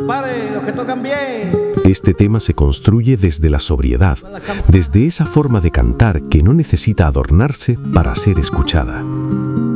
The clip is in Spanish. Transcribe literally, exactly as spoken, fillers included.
Pare, los que tocan bien. Este tema se construye desde la sobriedad, desde esa forma de cantar que no necesita adornarse para ser escuchada.